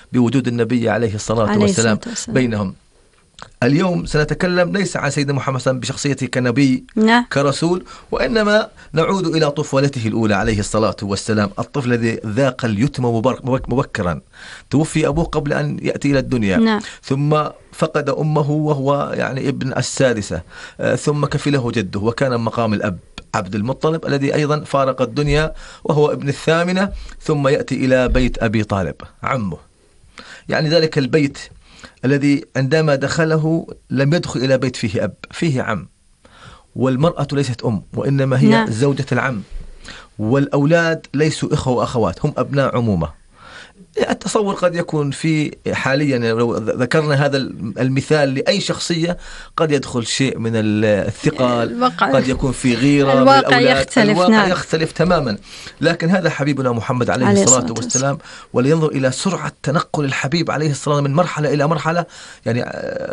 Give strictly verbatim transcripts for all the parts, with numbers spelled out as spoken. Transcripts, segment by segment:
بوجود النبي عليه الصلاة عليه والسلام الصلاة والسلام بينهم. اليوم سنتكلم ليس عن سيدنا محمد بشخصيته كنبي نعم. كرسول، وإنما نعود إلى طفولته الأولى عليه الصلاة والسلام، الطفل الذي ذاق اليتم مبكرا، توفي أبوه قبل أن يأتي إلى الدنيا. نعم. ثم فقد أمه وهو يعني ابن السادسة، ثم كفله جده وكان مقام الأب عبد المطلب الذي أيضا فارق الدنيا وهو ابن الثامنة، ثم يأتي إلى بيت أبي طالب عمه، يعني ذلك البيت الذي عندما دخله لم يدخل إلى بيت فيه أب، فيه عم، والمرأة ليست أم وإنما هي نعم. زوجة العم، والأولاد ليسوا إخوة وأخوات، هم أبناء عمومة. التصور قد يكون في حاليا لو ذكرنا هذا المثال لأي شخصية قد يدخل شيء من الثقل، قد يكون في غيرة الواقع للأولاد، يختلف. الواقع نعم. يختلف تماما. لكن هذا حبيبنا محمد عليه, عليه الصلاة والسلام، ولينظر إلى سرعة تنقل الحبيب عليه الصلاة من مرحلة إلى مرحلة. يعني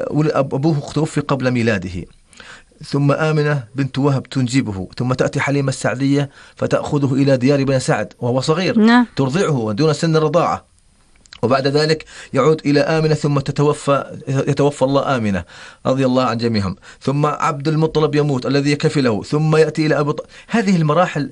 أبوه توفي قبل ميلاده، ثم آمنة بنت وهب تنجبه، ثم تأتي حليمة السعدية فتأخذه إلى ديار بني سعد وهو صغير. نعم. ترضعه دون سن الرضاعة، وبعد ذلك يعود إلى آمنة، ثم تتوفى يتوفى الله آمنة رضي الله عن جميعهم، ثم عبد المطلب يموت الذي كفله، ثم يأتي إلى أبو طالب. هذه المراحل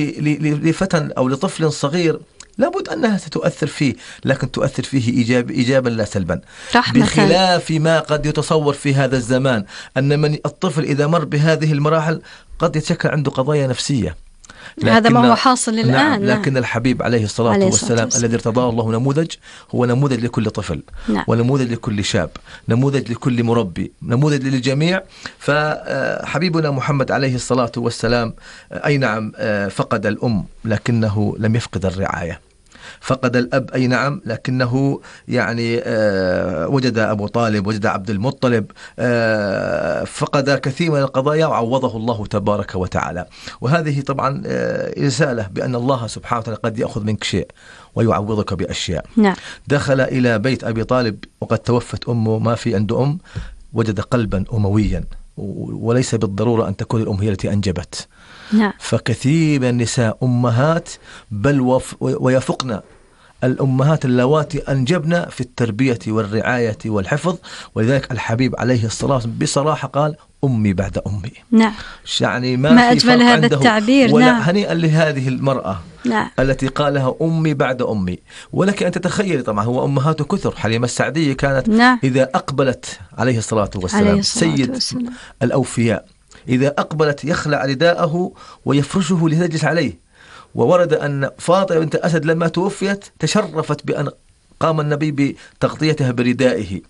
لفتى أو لطفل صغير لابد أنها ستؤثر فيه، لكن تؤثر فيه إيجاب إيجابا لا سلبا، بخلاف ما قد يتصور في هذا الزمان أن من الطفل إذا مر بهذه المراحل قد يتشكل عنده قضايا نفسية. هذا ما هو حاصل الآن. نعم. لكن الحبيب عليه الصلاة عليه والسلام, والسلام الذي ارتضاه الله نموذج، هو نموذج لكل طفل. نعم. ونموذج لكل شاب، نموذج لكل مربي، نموذج للجميع. فحبيبنا محمد عليه الصلاة والسلام أي نعم فقد الأم لكنه لم يفقد الرعاية، فقد الأب أي نعم لكنه يعني آه وجد أبو طالب، وجد عبد المطلب، آه فقد كثير من القضايا وعوضه الله تبارك وتعالى. وهذه طبعا آه رسالة بأن الله سبحانه وتعالى قد يأخذ منك شيء ويعوضك بأشياء. نعم. دخل إلى بيت أبي طالب وقد توفت أمه، ما في عنده أم، وجد قلبا أمويا، وليس بالضرورة أن تكون الأم هي التي أنجبت. نعم. فكثير من النساء أمهات، بل وف ويفقن الأمهات اللواتي أنجبن في التربية والرعاية والحفظ. ولذلك الحبيب عليه الصلاة والسلام بصراحة قال أمي بعد أمي. نعم. يعني ما, ما أجمل هذا التعبير. ولا نعم. هنيئا لهذه المرأة. نعم. التي قالها أمي بعد أمي. ولك أن تتخيل طبعا هو أمهات كثر. حليمة السعدية كانت نعم. إذا أقبلت عليه الصلاة والسلام عليه الصلاة سيد والسلام. الأوفياء، إذا أقبلت يخلع رداءه ويفرشه لتجلس عليه. وورد أن فاطمة بنت أسد لما توفيت تشرفت بأن قام النبي بتغطيتها بردائه.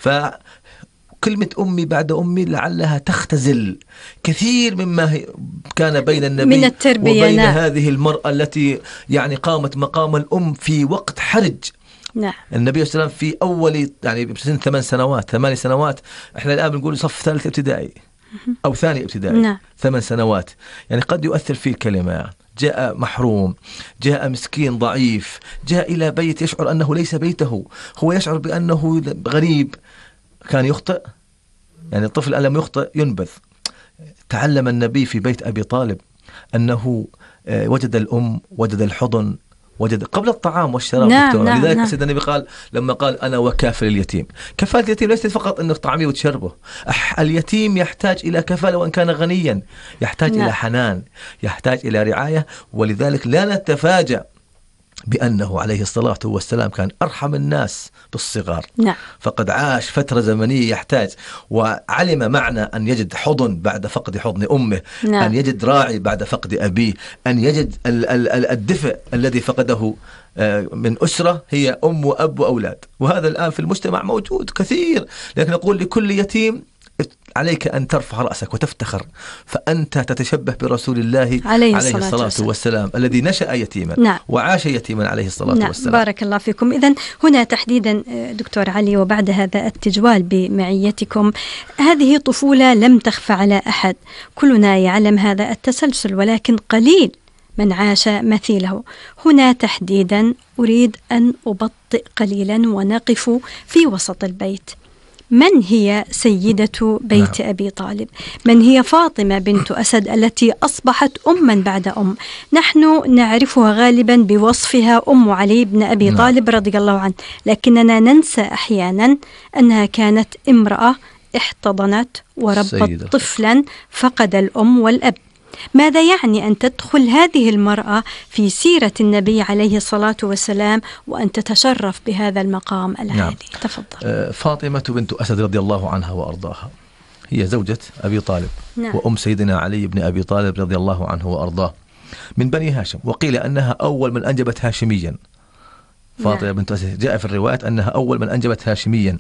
فكلمة أمي بعد أمي لعلها تختزل كثير مما كان بين النبي من التربية وبين نعم. هذه المرأة التي يعني قامت مقام الأم في وقت حرج. نعم. النبي صلى الله عليه وسلم في أول يعني بسن ثمان سنوات ثمان سنوات إحنا الآن بنقول صف ثالث ابتدائي أو ثاني ابتدائي. نعم. ثمان سنوات يعني قد يؤثر فيه الكلمة. جاء محروم، جاء مسكين ضعيف، جاء إلى بيت يشعر أنه ليس بيته، هو يشعر بأنه غريب. كان يخطئ، يعني الطفل ألم يخطئ ينبذ. تعلم النبي في بيت أبي طالب أنه وجد الأم، وجد الحضن، وجد قبل الطعام والشراب. نعم. نعم. لذلك نعم. سيدنا النبي قال لما قال أنا وكافل اليتيم. كفالة اليتيم ليست فقط أنه طعامه وتشربه. اليتيم يحتاج إلى كفالة وإن كان غنيا، يحتاج نعم. إلى حنان، يحتاج إلى رعاية. ولذلك لا نتفاجأ بأنه عليه الصلاة والسلام كان أرحم الناس بالصغار. نعم. فقد عاش فترة زمنية يحتاج، وعلم معنى أن يجد حضن بعد فقد حضن أمه. نعم. أن يجد راعي بعد فقد أبيه، أن يجد الدفء الذي فقده من أسرة هي أم وأب وأولاد. وهذا الآن في المجتمع موجود كثير. لكن نقول لكل يتيم عليك أن ترفع رأسك وتفتخر، فأنت تتشبه برسول الله عليه, عليه الصلاة والسلام, والسلام الذي نشأ يتيما. نعم. وعاش يتيما عليه الصلاة نعم. والسلام. بارك الله فيكم. إذن هنا تحديدا دكتور علي، وبعد هذا التجوال بمعيتكم، هذه طفولة لم تخفى على أحد، كلنا يعلم هذا التسلسل، ولكن قليل من عاش مثيله. هنا تحديدا أريد أن أبطئ قليلا ونقف في وسط البيت. من هي سيدة بيت نعم. أبي طالب؟ من هي فاطمة بنت أسد التي أصبحت أما بعد أم؟ نحن نعرفها غالبا بوصفها أم علي بن أبي نعم. طالب رضي الله عنه، لكننا ننسى أحيانا أنها كانت امرأة احتضنت وربت طفلا فقد الأم والأب. ماذا يعني أن تدخل هذه المرأة في سيرة النبي عليه الصلاة والسلام وأن تتشرف بهذا المقام العالي؟ نعم. تفضل. فاطمة بنت أسد رضي الله عنها وأرضاها هي زوجة أبي طالب نعم. وأم سيدنا علي بن أبي طالب رضي الله عنه وأرضاه من بني هاشم، وقيل أنها أول من أنجبت هاشميا. فاطمة نعم. بنت أسد جاء في الروايات أنها أول من أنجبت هاشميا.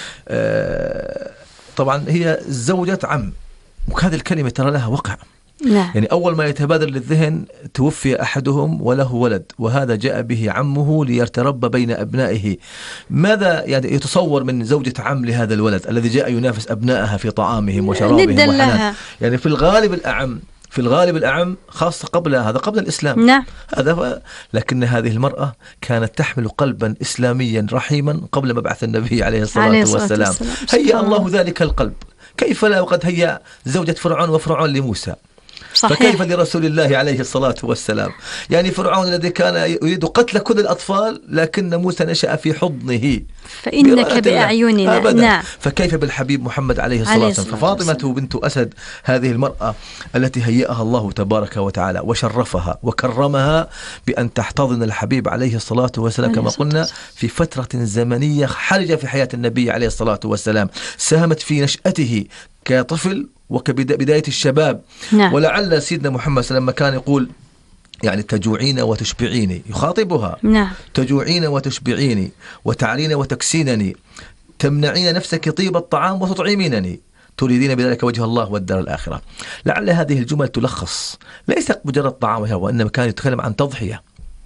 آه طبعا هي زوجة عم، وهذه الكلمة ترى لها وقع. نعم. يعني أول ما يتبادر للذهن توفي أحدهم وله ولد، وهذا جاء به عمه ليتربى بين أبنائه. ماذا يعني يتصور من زوجة عم لهذا الولد الذي جاء ينافس أبنائها في طعامهم وشرابهم وحنان؟ يعني في الغالب الأعم في الغالب الأعم خاصة قبل هذا قبل الإسلام. نعم. هذا لكن هذه المرأة كانت تحمل قلبا إسلاميا رحيما قبل مبعث النبي عليه الصلاة, عليه الصلاة والسلام, والسلام. هيأ الله ذلك القلب، كيف لا وقد هيأ زوجة فرعون وفرعون لموسى. صحيح. فكيف لرسول الله عليه الصلاة والسلام؟ يعني فرعون الذي كان يريد قتل كل الأطفال، لكن موسى نشأ في حضنه فإنك بأعيننا. نعم. فكيف بالحبيب محمد عليه الصلاة والسلام؟ ففاطمة بنت أسد هذه المرأة التي هيأها الله تبارك وتعالى وشرفها وكرمها بأن تحتضن الحبيب عليه الصلاة والسلام كما قلنا في فترة زمنية حرجة في حياة النبي عليه الصلاة والسلام، ساهمت في نشأته كطفل وكبداية الشباب. نعم. ولعل سيدنا محمد صلى الله عليه وسلم لما كان يقول يعني تجوعين وتشبعيني، يخاطبها. نعم. تجوعين وتشبعيني وتعرين وتكسينني، تمنعين نفسك طيب الطعام وتطعمينني، تريدين بذلك وجه الله والدار الآخرة. لعل هذه الجمل تلخص ليس مجرد طعام وشراب، وإنما كان يتكلم عن تضحية.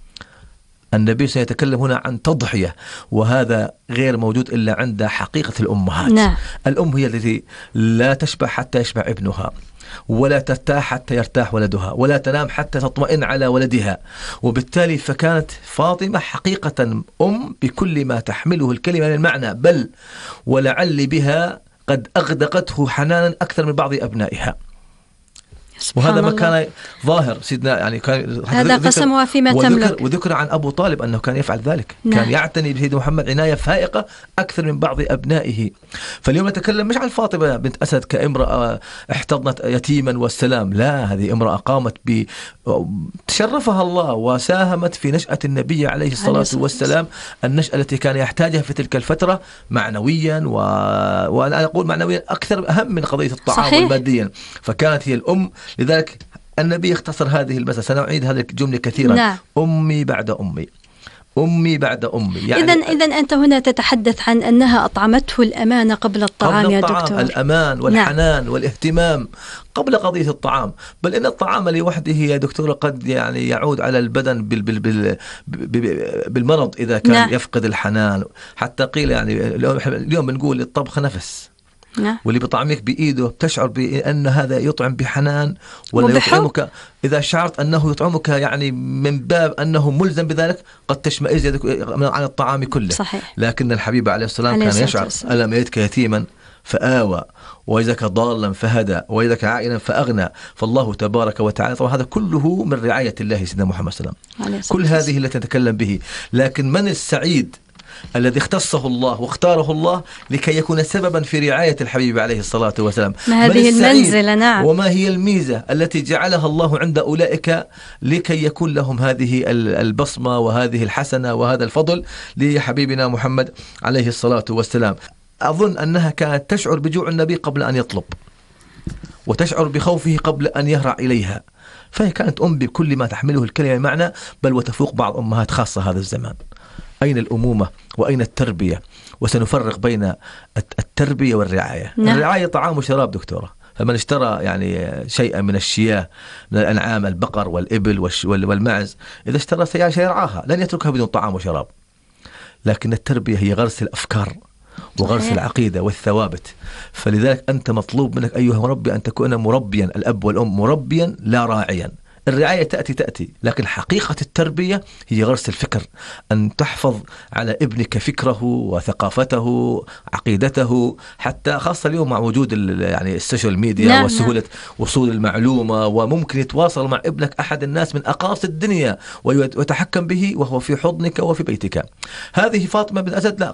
النبي سيتكلم هنا عن تضحية، وهذا غير موجود إلا عند حقيقة الأمهات. نعم. الأم هي التي لا تشبع حتى يشبع ابنها، ولا ترتاح حتى يرتاح ولدها، ولا تنام حتى تطمئن على ولدها. وبالتالي فكانت فاطمة حقيقة أم بكل ما تحمله الكلمة من المعنى، بل ولعل بها قد أغدقته حنانا أكثر من بعض أبنائها. وهذا ما كان ظاهر سيدنا يعني كان هذا قسمها فيما تملك. وذكر عن أبو طالب أنه كان يفعل ذلك. نعم. كان يعتني بسيدنا محمد عناية فائقة أكثر من بعض أبنائه. فاليوم نتكلم مش عن فاطمة بنت أسد كامرأة احتضنت يتيما والسلام، لا، هذه امرأة قامت ب تشرفها الله وساهمت في نشأة النبي عليه الصلاة والسلام، النشأة التي كان يحتاجها في تلك الفترة معنويا و... وأنا أقول معنويا أكثر أهم من قضية الطعام والماديا. فكانت هي الأم. لذلك النبي يختصر هذه المسألة، سنعيد هذه الجملة كثيرا. نعم. أمي بعد أمي، أمي بعد أمي. يعني إذن إذن أنت هنا تتحدث عن أنها أطعمته الأمانة قبل الطعام. قبل يا الطعام دكتور. الأمان والحنان. نعم. والاهتمام قبل قضية الطعام. بل إن الطعام لوحده يا دكتور قد يعني يعود على البدن بال بال بال بالمرض إذا كان. نعم. يفقد الحنان. حتى قيل يعني اليوم بنقول الطبخ نفس. نعم. واللي بطعمك بإيده بتشعر بأن هذا يطعم بحنان ولا يطعمك. إذا شعرت أنه يطعمك يعني من باب أنه ملزم بذلك قد تشمئز يدك عن الطعام كله. صحيح. لكن الحبيب عليه الصلاة والسلام كان يشعر ألم يجدك يتيما فآوى وإذاك ضالا فهدى وإذاك عائلا فأغنى. فالله تبارك وتعالى طبعا هذا كله من رعاية الله سيدنا محمد صلى الله عليه وسلم. كل هذه التي نتكلم به. لكن من السعيد الذي اختصه الله واختاره الله لكي يكون سببا في رعاية الحبيب عليه الصلاة والسلام؟ ما هذه المنزلة؟ نعم. وما هي الميزة التي جعلها الله عند أولئك لكي يكون لهم هذه البصمة وهذه الحسنة وهذا الفضل لحبيبنا محمد عليه الصلاة والسلام؟ أظن أنها كانت تشعر بجوع النبي قبل أن يطلب، وتشعر بخوفه قبل أن يهرع إليها. فهي كانت أم بكل ما تحمله الكلمة معنى، بل وتفوق بعض أمهات خاصة هذا الزمان. أين الأمومة وأين التربية؟ وسنفرق بين التربية والرعاية. نعم. الرعاية طعام وشراب دكتورة. فمن اشترى يعني شيئا من الشياه من الأنعام البقر والإبل والمعز، إذا اشترى سيارة سيرعاها لن يتركها بدون طعام وشراب. لكن التربية هي غرس الأفكار وغرس صحيح. العقيدة والثوابت. فلذلك أنت مطلوب منك أيها مربي أن تكون مربيا، الأب والأم مربيا لا راعيا. الرعاية تأتي تأتي لكن حقيقة التربية هي غرس الفكر، أن تحفظ على ابنك فكره وثقافته عقيدته، حتى خاصة اليوم مع وجود يعني السوشيال ميديا نعم وسهولة نعم. وصول المعلومة، وممكن يتواصل مع ابنك أحد الناس من أقاصي الدنيا ويتحكم به وهو في حضنك وفي بيتك. هذه فاطمة بن أسد لا